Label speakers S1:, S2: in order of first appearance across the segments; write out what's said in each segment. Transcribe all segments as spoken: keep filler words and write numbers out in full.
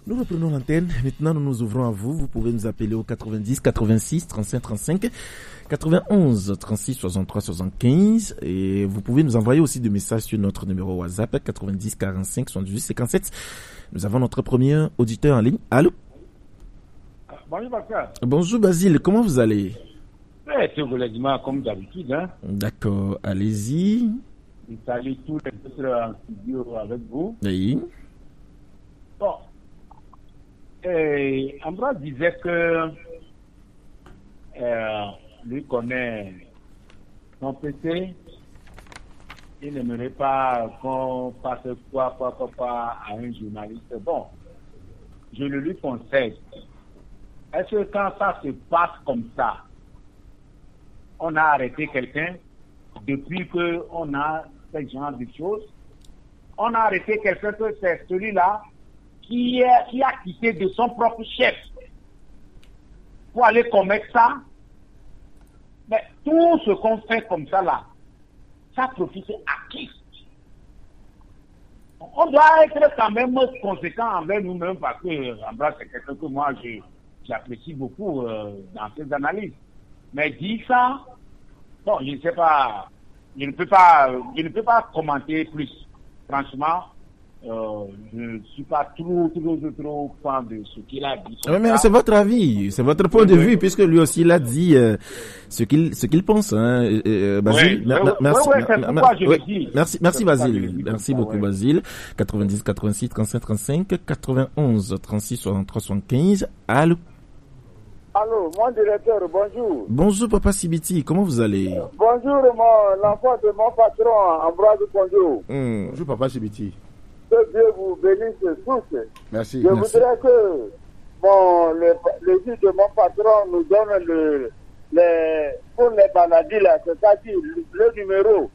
S1: Nous reprenons l'antenne. Maintenant, nous nous ouvrons à vous. Vous pouvez nous appeler au quatre-vingt-dix, quatre-vingt-six, trente-cinq, trente-cinq, quatre-vingt-onze, trente-six, soixante-trois, soixante-quinze. Et vous pouvez nous envoyer aussi des messages sur notre numéro WhatsApp, quatre-vingt-dix, quarante-cinq, soixante-dix, cinquante-sept. Nous avons notre premier auditeur en ligne. Allô?
S2: Bonjour, Pascal.
S1: Bonjour, Basile. Comment vous allez?
S2: Eh, c'est relativement comme d'habitude, hein.
S1: D'accord. Allez-y.
S2: Je salue tous les autres en studio avec vous.
S1: Oui.
S2: Bon. Et Ambroise disait que euh, lui connaît son P C. Il n'aimerait pas qu'on fasse quoi, quoi, quoi, quoi à un journaliste. Bon, je le lui conseille. Est-ce que quand ça se passe comme ça, on a arrêté quelqu'un depuis qu'on a ce genre de choses? On a arrêté quelqu'un que c'est celui-là qui, est, qui a quitté de son propre chef pour aller commettre ça. Mais tout ce qu'on fait comme ça là, ça profite à qui? On doit être quand même conséquent envers nous-mêmes parce que Ambroise, c'est quelqu'un que moi je, j'apprécie beaucoup euh, dans ses analyses. Mais dit ça, bon, je ne sais pas, je ne peux pas, je ne peux pas commenter plus. Franchement, euh, je ne suis pas trop, trop, trop, trop fan de ce qu'il a dit.
S1: Oui, mais c'est votre avis, c'est votre point de vue, puisque lui aussi il a dit euh, ce qu'il ce qu'il pense. Hein. Euh, Basile,
S2: oui, oui, merci, oui, oui, c'est pourquoi je le dis.
S1: Merci, merci Basile, merci beaucoup ouais. Basile. quatre-vingt-dix, quatre-vingt-six, trente-cinq, trente-cinq, quatre-vingt-onze, trente-six, soixante-trois, soixante-quinze. Allô.
S3: Allô, mon directeur, bonjour.
S1: Bonjour Papa Sibiti, comment vous allez?
S3: Bonjour mon l'enfant de mon patron, Ambroise Conjo.
S1: Mmh. Bonjour Papa Sibiti.
S3: Que Dieu vous bénisse tous.
S1: Merci.
S3: Je
S1: merci.
S3: voudrais que bon, le, le fils de mon patron nous donne le, le pour les maladies là, c'est-à-dire le, le numéro.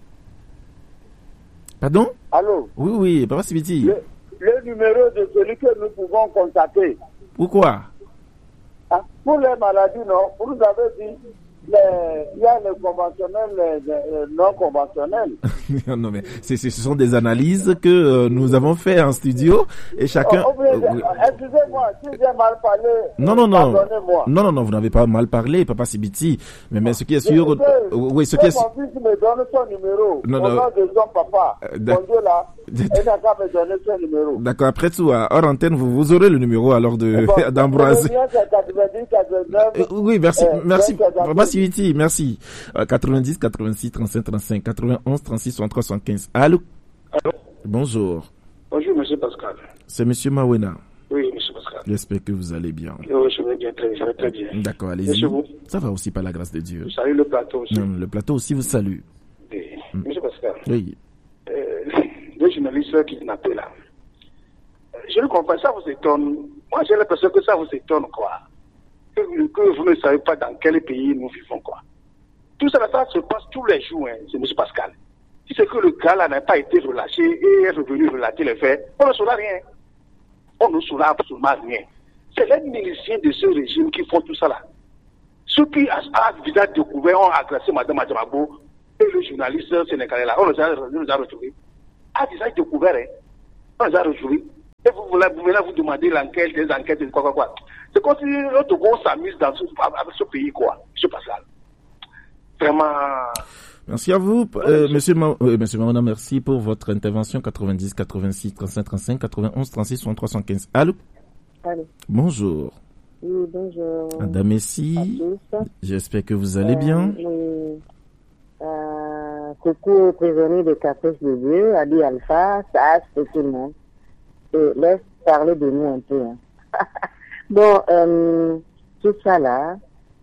S1: Pardon?
S3: Allô?
S1: Oui, oui, Papa Sibiti.
S3: Le, le numéro de celui que nous pouvons contacter.
S1: Pourquoi?
S3: Ah, pour les maladies, non. Vous nous avez dit, les, il y a les conventionnels, les, les non conventionnels.
S1: Non, mais c'est, ce sont des analyses que euh, nous avons fait en studio et chacun.
S3: Oh, euh, oui. Excusez-moi, si j'ai mal parlé.
S1: Non, non, non.
S3: Pardonnez-moi.
S1: Non, non, non, vous n'avez pas mal parlé, Papa Sibiti. Mais, mais ce qui est sûr.
S3: Je, je,
S1: oui, ce qui est sûr.
S3: Mon fils me donne son numéro.
S1: Non,
S3: au
S1: non.
S3: nom de son papa.
S1: Euh,
S3: mon Dieu là. Il n'a qu'à me donner son numéro.
S1: D'accord, après tout, hors antenne, vous, vous aurez le numéro alors de, bon, d'Ambroise.
S3: quatre-vingt-dix, quatre-vingt-neuf,
S1: euh, oui, merci,
S3: euh,
S1: merci, Papa Sibiti, merci. Euh, quatre-vingt-dix, quatre-vingt-six, trente-cinq, trente-cinq, quatre-vingt-onze, trente-six, soixante-trois, soixante-quinze. Allô?
S4: Allô?
S1: Bonjour.
S4: Bonjour, monsieur Pascal.
S1: C'est monsieur Mawena.
S4: Oui, monsieur Pascal.
S1: J'espère que vous allez bien.
S4: Oui, je vais bien, très, je vais très bien.
S1: D'accord, allez-y.
S4: Monsieur vous?
S1: Ça va aussi par la grâce de Dieu.
S4: Je salue le plateau aussi.
S1: Non, le plateau aussi vous salue.
S4: Et, mm. Monsieur Pascal.
S1: Oui.
S4: Euh, les journalistes qui kidnappés là. Je le comprends, ça vous étonne. Moi, j'ai l'impression que ça vous étonne, quoi. Que, que vous ne savez pas dans quel pays nous vivons, quoi. Tout ça, ça se passe tous les jours, hein, c'est monsieur Pascal. Si c'est que le gars là n'a pas été relâché et est revenu relater les faits, on ne saura rien. On ne saura absolument rien. C'est les miliciens de ce régime qui font tout ça là. Ceux qui, à, à visage découvert, ont agressé Mme Adjamabo et le journaliste sénégalais là, on les a, on les a retrouvés. À visage découvert, hein, on les a retrouvés. Et vous voulez, vous venez vous demander l'enquête, des enquêtes, quoi, quoi, quoi. C'est comme si notre gros s'amuse dans ce, avec ce pays, quoi, monsieur Pascal. Vraiment.
S1: Merci à vous, euh, monsieur Ma... euh, monsieur Maona, merci pour votre intervention. quatre-vingt-dix, quatre-vingt-six, trente-cinq, trente-cinq, quatre-vingt-onze, trente-six, soixante-trois, soixante-quinze. Allô?
S5: Allô.
S1: Bonjour.
S5: Oui, bonjour.
S1: Madame Messi, j'espère que vous allez euh, bien.
S5: Oui. Euh, c'était prisonnier de caprice de Dieu, Ali Alpha, ça, c'est tout le monde. Et laisse parler de nous un peu. Hein. Bon, euh, tout ça là,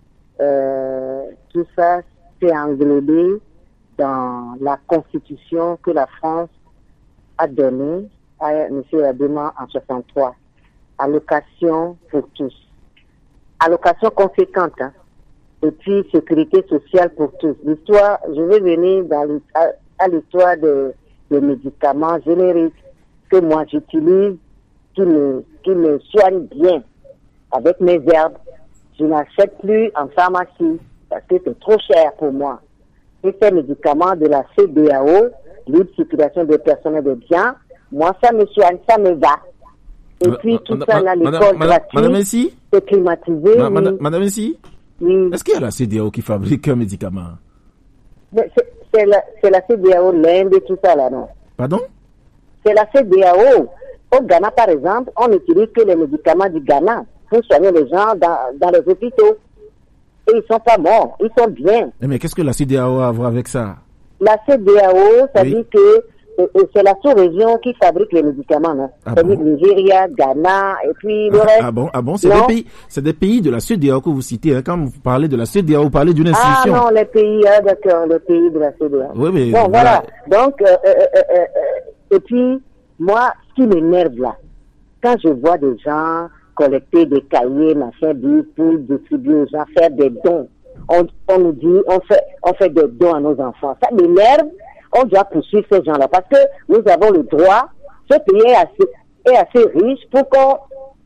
S5: euh, tout ça, c'est englobé dans la constitution que la France a donnée à M. Adema en soixante-trois. Allocation pour tous. Allocation conséquente, hein. Et puis sécurité sociale pour tous. L'histoire, je vais venir dans à, à l'histoire des de médicaments génériques que moi j'utilise, qui me, qui me soignent bien avec mes herbes. Je n'achète plus en pharmacie parce que c'est trop cher pour moi. Et ces médicaments de la C D A O, libre circulation des personnes et des biens, moi ça me soigne, ça me va. Et puis
S1: euh,
S5: tout
S1: ma,
S5: ça,
S1: ma,
S5: là, l'école
S1: madame,
S5: gratuite,
S1: madame Messi,
S5: c'est climatisé.
S1: ma,
S5: oui.
S1: madame, madame Messi,
S5: Oui.
S1: est-ce qu'il y a la C D A O qui fabrique un médicament?
S5: Mais c'est, c'est, la, c'est la C D A O, l'Inde et tout ça, là, non?
S1: Pardon?
S5: C'est la C D A O. Au Ghana, par exemple, on n'utilise que les médicaments du Ghana pour soigner les gens dans, dans les hôpitaux. Et ils sont pas morts, ils sont bien.
S1: Mais qu'est-ce que la C D A O a à voir avec ça?
S5: La C D A O, ça
S1: Oui.
S5: dit que euh, c'est la sous-région qui fabrique les médicaments, non?
S1: Ah
S5: C'est-à-dire
S1: bon?
S5: Nigeria, Ghana, et puis le
S1: Ah,
S5: reste.
S1: ah bon, ah bon, c'est
S5: Non.
S1: des pays, c'est des pays de la C D A O que vous citez. Hein. Quand vous parlez de la C D A O, vous parlez d'une
S5: Ah
S1: institution.
S5: non, les pays, ah, d'accord, les pays de la C D A O.
S1: Oui, mais
S5: Bon,
S1: voilà.
S5: voilà. Donc, euh, euh, euh, euh, euh, et puis, moi, ce qui m'énerve là, quand je vois des gens collecter des cahiers, machin, bille, pour distribuer aux gens, faire des dons, on, on nous dit, on fait, on fait des dons à nos enfants. Ça m'énerve. On doit poursuivre ces gens-là parce que nous avons le droit, ce pays est assez, est assez riche pour qu'on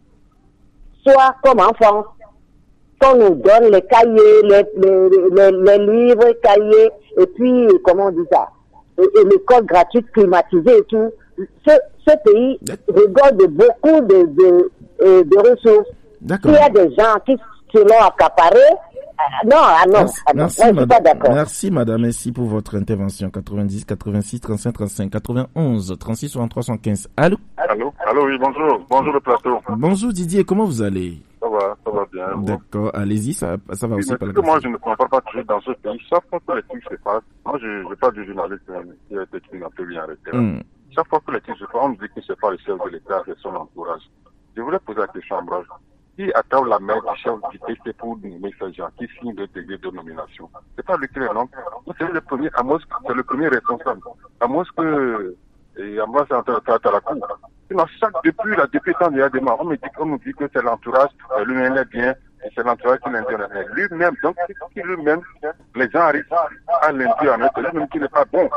S5: soit comme en France, qu'on nous donne les cahiers, les, les, les, les livres, les cahiers, et puis, comment on dit ça, et, et l'école gratuite climatisée et tout. Ce, ce pays regorge de beaucoup de, de, de, de ressources.
S1: D'accord.
S5: Il y a des gens qui se l'ont accaparé. Euh, non, ah non,
S1: Merci,
S5: ah non,
S1: merci,
S5: moi, je suis pas
S1: madame,
S5: d'accord.
S1: merci madame, merci pour votre intervention. quatre-vingt-dix, quatre-vingt-six, trente-cinq, trente-cinq, quatre-vingt-onze, trente-six, soixante-trois, soixante-quinze. Allô?
S6: Allô? Allô, oui, bonjour. Bonjour le plateau.
S1: Bonjour Didier, comment vous allez?
S6: Ça va, ça va bien. Bon.
S1: D'accord, allez-y, ça, ça va
S6: Oui,
S1: aussi
S6: mais
S1: par
S6: ce
S1: la
S6: que moi, je ne comprends pas toujours dans ce pays, chaque fois que les trucs se passent, moi, je je parle du journaliste euh, qui a été kidnappé bien arrêté.
S1: Hmm.
S6: Chaque fois que les trucs se passent, on me dit que c'est pas le chef de l'État, c'est son entourage. Je voulais poser la question à Ambroise. Qui attend la main du chef du P C pour nommer ces gens, qui signe le degré de nomination? C'est pas lui qui le nomme. C'est le premier, à moins que c'est le premier responsable. À moins que, et à moi, c'est à la cour. Sinon, chaque, depuis, la, depuis tant il y a des morts, on me dit, on me dit que c'est l'entourage, euh, lui-même est bien, et c'est l'entourage qui l'intéresse. Lui-même, donc, c'est lui-même, les gens arrivent à l'induire en être, lui-même qui n'est pas bon.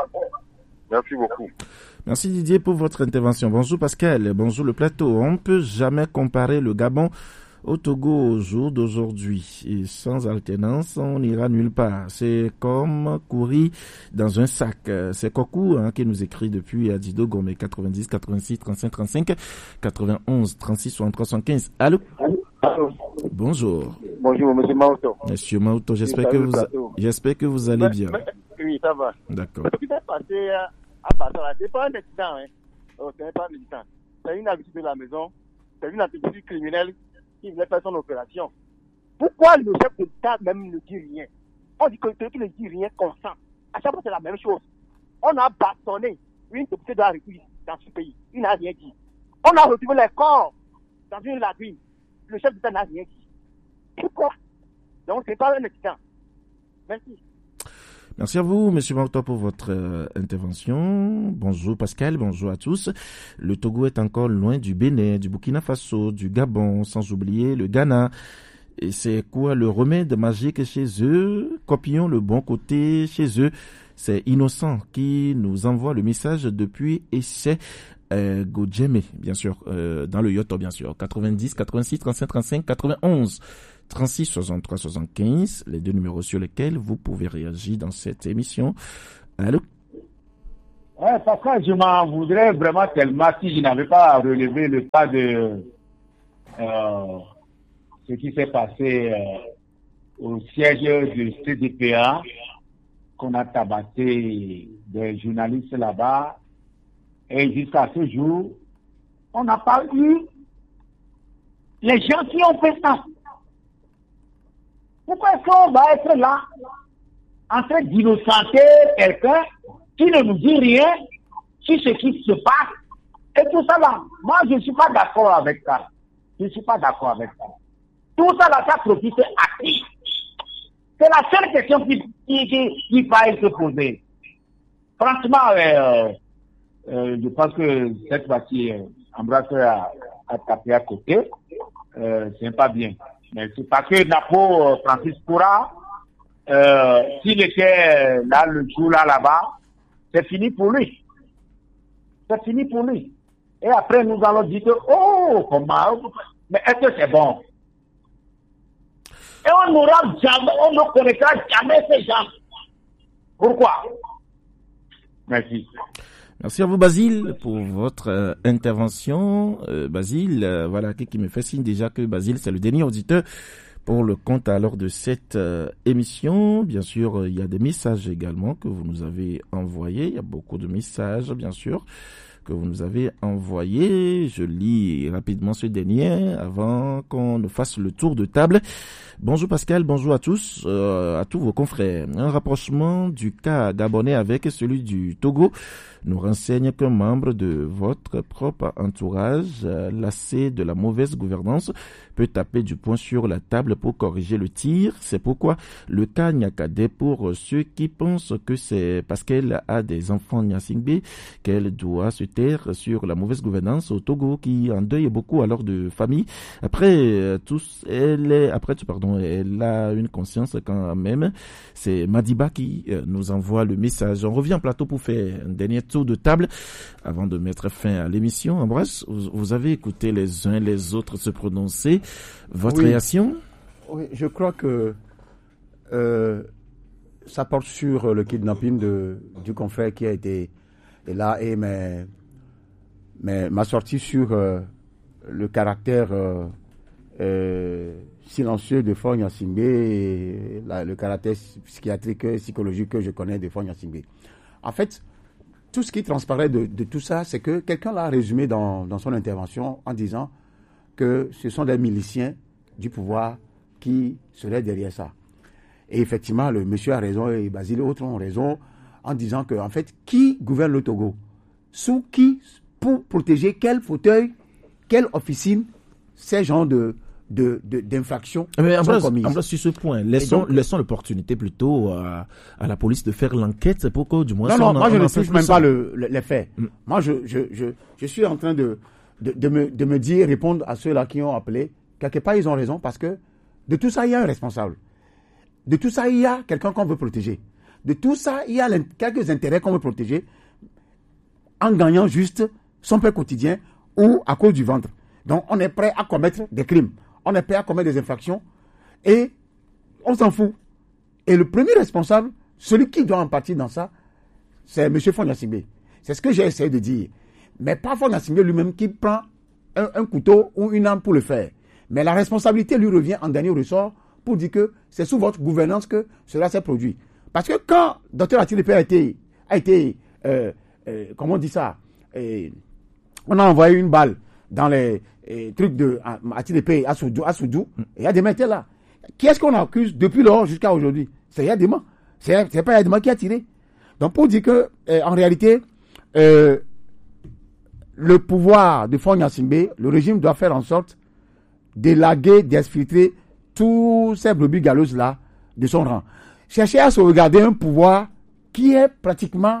S6: Merci beaucoup.
S1: Merci Didier pour votre intervention. Bonjour Pascal, bonjour le plateau. On ne peut jamais comparer le Gabon au Togo au jour d'aujourd'hui. Et sans alternance, on n'ira nulle part. C'est comme courir dans un sac. C'est Kokou hein, qui nous écrit depuis Adido Gomé, quatre-vingt-dix, quatre-vingt-six, trente-cinq, trente-cinq, quatre-vingt-onze, trente-six, soixante-trois, soixante-quinze. Allô?
S3: Allô.
S1: Bonjour.
S3: Bonjour, monsieur Mauto.
S1: Monsieur Mauto, j'espère
S3: Oui,
S1: que
S3: salut,
S1: vous,
S3: plateau.
S1: j'espère que vous allez bien.
S3: Mais- mais- oui, ça va.
S1: D'accord.
S3: Ce qui s'est passé euh, à Bassa, c'est pas un accident, hein. Oh, c'est pas un accident. C'est une habitude de la maison. C'est une activité criminelle qui voulait faire son opération. Pourquoi le chef de l'État même ne dit rien? On dit que celui qui ne dit rien consent. À chaque fois, c'est la même chose. On a bâtonné une députée de la République dans ce pays. Il n'a rien dit. On a retrouvé les corps dans une latrine. Le chef d'État n'a rien dit. Pourquoi? Donc, c'est pas un accident. Merci.
S1: Merci à vous, Monsieur Mauto, pour votre euh, intervention. Bonjour Pascal, bonjour à tous. Le Togo est encore loin du Bénin, du Burkina Faso, du Gabon, sans oublier le Ghana. Et c'est quoi le remède magique chez eux? Copions le bon côté chez eux. C'est Innocent qui nous envoie le message depuis et c'est euh, Godjeme, bien sûr, euh, dans le Yoto, bien sûr. quatre-vingt-dix, quatre-vingt-six, trente-cinq, trente-cinq, quatre-vingt-onze. trente-six, soixante-trois, soixante-quinze, les deux numéros sur lesquels vous pouvez réagir dans cette émission. Allô?
S2: Ouais, parce que je m'en voudrais vraiment tellement si je n'avais pas relevé le cas de euh, ce qui s'est passé euh, au siège de C D P A, qu'on a tabassé des journalistes là-bas. Et jusqu'à ce jour, on n'a pas eu les gens qui ont fait ça. Pourquoi est-ce qu'on va être là en train d'innocenter quelqu'un qui ne nous dit rien sur ce qui se passe et tout ça là? Moi, je ne suis pas d'accord avec ça. Je ne suis pas d'accord avec ça. Tout ça là, ça profite à qui? C'est la seule question qui, qui, qui, qui va se poser. Franchement, euh, euh, je pense que cette fois-ci, euh, Ambroise a, a tapé à côté. Euh, c'est pas bien. Mais c'est parce que Napo euh, Francis Koura, euh, s'il était là le jour là là-bas, c'est fini pour lui. C'est fini pour lui. Et après, nous allons dire que, oh, comment, mais est-ce que c'est bon? Et on n'aura jamais, on ne connaîtra jamais ces gens. Pourquoi? Merci.
S1: Merci à vous, Basile, pour votre euh, intervention. Euh, Basile, euh, voilà, qui me fait signe déjà que Basile, c'est le dernier auditeur pour le compte alors de cette euh, émission. Bien sûr, euh, il y a des messages également que vous nous avez envoyés. Il y a beaucoup de messages, bien sûr, que vous nous avez envoyés. Je lis rapidement ce dernier avant qu'on ne fasse le tour de table. Bonjour Pascal, bonjour à tous, euh, à tous vos confrères. Un rapprochement du cas gabonais avec celui du Togo nous renseigne qu'un membre de votre propre entourage, euh, lassé de la mauvaise gouvernance, peut taper du poing sur la table pour corriger le tir. C'est pourquoi le cas Nyakadé, pour ceux qui pensent que c'est parce qu'elle a des enfants Nyasingbe qu'elle doit se taire sur la mauvaise gouvernance au Togo, qui endeuille beaucoup alors de famille. Après euh, tous, elle est, après tout, pardon, elle a une conscience quand même. C'est Madiba qui euh, nous envoie le message. On revient en plateau pour faire un dernier tour de table avant de mettre fin à l'émission. Ambroise, vous, vous avez écouté les uns les autres se prononcer. Votre
S7: oui.
S1: réaction?
S7: Oui, je crois que euh, ça porte sur le kidnapping de, du confrère qui a été là et mais, mais m'a sorti sur euh, le caractère euh, euh, silencieux de Faure Gnassingbé et la, le caractère psychiatrique et psychologique que je connais de Faure Gnassingbé. En fait, tout ce qui transparaît de, de tout ça, c'est que quelqu'un l'a résumé dans, dans son intervention en disant que ce sont des miliciens du pouvoir qui seraient derrière ça. Et effectivement, le monsieur a raison et Basile et autres ont raison en disant que, en fait, qui gouverne le Togo? Sous qui? Pour protéger quel fauteuil, quelle officine ces gens de, de, de, d'infractions
S1: mais
S7: sont commises.
S1: En plus, sur ce point, laissons, donc, laissons l'opportunité plutôt à, à la police de faire l'enquête pour que, du moins...
S7: Non,
S1: ça,
S7: non,
S1: on
S7: moi
S1: en,
S7: je
S1: on
S7: ne
S1: en sait
S7: touche même
S1: plus
S7: pas
S1: ça.
S7: le, le, les faits. Mm. Moi, je, je, je, je suis en train de, de, de, me, de me dire, répondre à ceux-là qui ont appelé. Quelque part, ils ont raison parce que de tout ça, il y a un responsable. De tout ça, il y a quelqu'un qu'on veut protéger. De tout ça, il y a quelques intérêts qu'on veut protéger en gagnant juste son pain quotidien ou à cause du ventre. Donc, on est prêt à commettre des crimes. On est prêt à commettre des infractions et on s'en fout. Et le premier responsable, celui qui doit en partir dans ça, c'est M. Faure Gnassingbé. C'est ce que j'ai essayé de dire. Mais pas Faure Gnassingbé lui-même qui prend un, un couteau ou une arme pour le faire. Mais la responsabilité lui revient en dernier ressort pour dire que c'est sous votre gouvernance que cela s'est produit. Parce que quand Dr Atilépé a été, a été euh, euh, comment on dit ça, euh, on a envoyé une balle dans les euh, trucs de Atilépé à Soudou, à Soudou, et Yadema était là. Qui est-ce qu'on accuse depuis lors jusqu'à aujourd'hui? C'est Yadema. C'est, c'est pas Yadema qui a tiré. Donc pour dire que, euh, en réalité, euh, le pouvoir de Faure Gnassingbé, le régime doit faire en sorte d'élaguer, d'exfiltrer tous ces brebis galeuses-là de son rang. Chercher à sauvegarder un pouvoir qui est pratiquement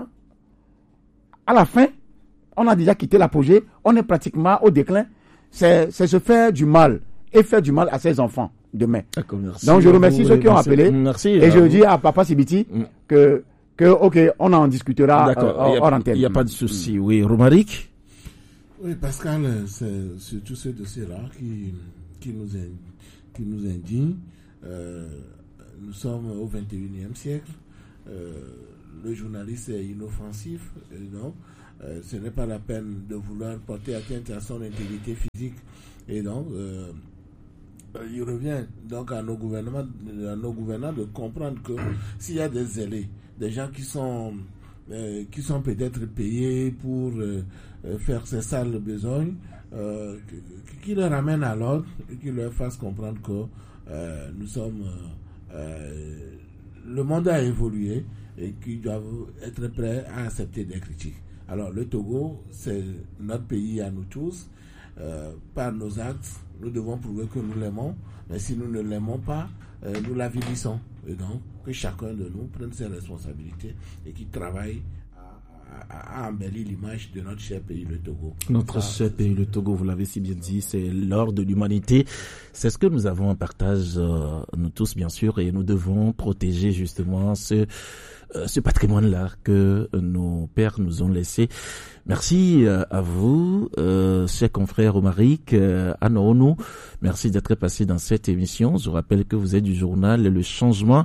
S7: à la fin. On a déjà quitté l'apogée, on est pratiquement au déclin. C'est, c'est se faire du mal et faire du mal à ses enfants demain.
S1: D'accord, merci.
S7: Donc je remercie
S1: vous,
S7: ceux qui ont
S1: merci.
S7: appelé
S1: Merci,
S7: et je
S1: vous.
S7: dis à Papa Sibiti mm. que, que ok, on en discutera
S1: D'accord,
S7: euh, hors antenne.
S1: Il n'y a pas de souci. Oui, Romaric.
S8: Oui, Pascal, c'est surtout ce dossier-là qui, qui, nous, qui nous indigne. Euh, nous sommes au vingt et unième siècle. Euh, le journaliste est inoffensif. Et donc, euh, ce n'est pas la peine de vouloir porter atteinte à son intégrité physique. Et donc, euh, il revient donc à nos gouvernements, à nos gouvernants de comprendre que s'il y a des zélés, des gens qui sont, euh, qui sont peut-être payés pour euh, faire ces sales besognes, euh, qui les ramènent à l'ordre et qui leur fassent comprendre que euh, nous sommes, euh, le monde a évolué et qu'ils doivent être prêts à accepter des critiques. Alors le Togo, c'est notre pays à nous tous. Euh, par nos actes, nous devons prouver que nous l'aimons, mais si nous ne l'aimons pas, euh, nous l'avilissons. Et donc, que chacun de nous prenne ses responsabilités et qu'il travaille à, à, à embellir l'image de notre cher pays, le Togo.
S1: Notre Ça, cher pays, le Togo, vous l'avez si bien dit, c'est l'or de l'humanité. C'est ce que nous avons en partage, euh, nous tous, bien sûr, et nous devons protéger justement ce, euh, ce patrimoine-là que nos pères nous ont laissé. Merci à vous, euh, chers confrères Romaric, euh, Anoonu. Merci d'être passé dans cette émission. Je vous rappelle que vous êtes du journal Le Changement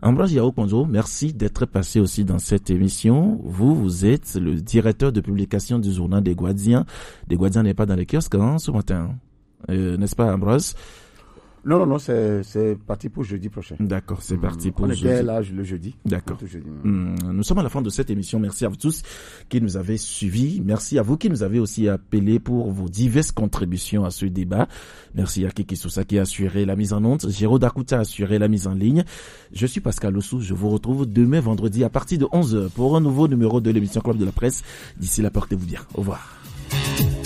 S1: Ambroise Yao-Konzo, merci d'être passé aussi dans cette émission. Vous, vous êtes le directeur de publication du journal des Guadiens. Des Guadiens n'est pas dans les kiosques hein, ce matin, euh, n'est-ce pas Ambroise?
S7: Non, non, non, c'est, c'est parti pour jeudi prochain.
S1: D'accord, c'est mmh. parti pour
S7: On
S1: jeudi.
S7: On était là le jeudi.
S1: D'accord. Jeudi. Mmh. Nous sommes à la fin de cette émission. Merci à vous tous qui nous avez suivis. Merci à vous qui nous avez aussi appelés pour vos diverses contributions à ce débat. Merci à Kiki Sousa qui a assuré la mise en onde. Géraud Dakuta a assuré la mise en ligne. Je suis Pascal Ossou. Je vous retrouve demain vendredi à partir de onze heures pour un nouveau numéro de l'émission Club de la Presse. D'ici là, portez-vous bien. Au revoir.